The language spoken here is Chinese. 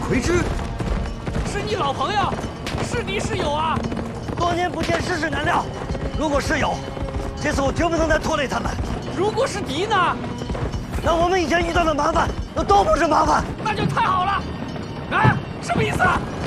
为之。 是你老朋友，是敌是友啊？ 多年不见，世事难料。如果是友，这次我绝不能再拖累他们。 如果是敌呢？ 那我们以前遇到的麻烦，都不是麻烦。 那就太好了。哎，什么意思啊？